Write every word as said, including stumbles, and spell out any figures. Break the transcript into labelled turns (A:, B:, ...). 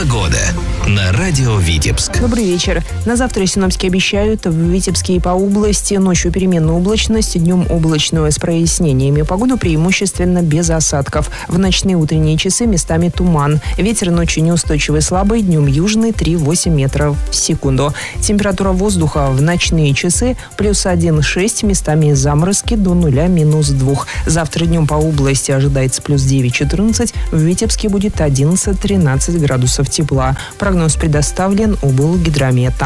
A: Погода на радио Витебск.
B: Добрый вечер. На завтра синоптики обещают в Витебске и по области ночью переменную облачность, днем облачную с прояснениями. Погоду преимущественно без осадков. В ночные утренние часы местами туман. Ветер ночью неустойчивый слабый, днем южный три-восемь метров в секунду. Температура воздуха в ночные часы плюс один-шесть, местами заморозки до нуля минус два. Завтра днем по области ожидается плюс девять-четырнадцать, в Витебске будет одиннадцать-тринадцать градусов тепла. Прогноз предоставлен облгидромета.